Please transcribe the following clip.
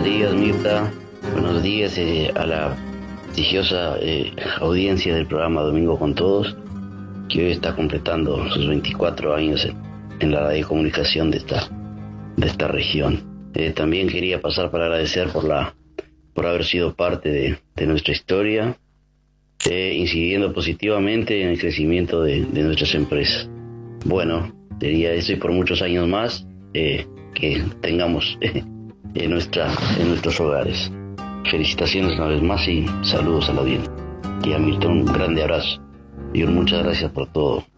Buenos días, Mirta. Buenos días a la prestigiosa audiencia del programa Domingo con Todos, que hoy está completando sus 24 años en la radiocomunicación de esta región. También quería pasar para agradecer por haber sido parte de nuestra historia, incidiendo positivamente en el crecimiento de nuestras empresas. Bueno, sería eso y por muchos años más que tengamos en nuestros hogares. Felicitaciones una vez más y saludos a la audiencia. Y a Milton, un grande abrazo y muchas gracias por todo.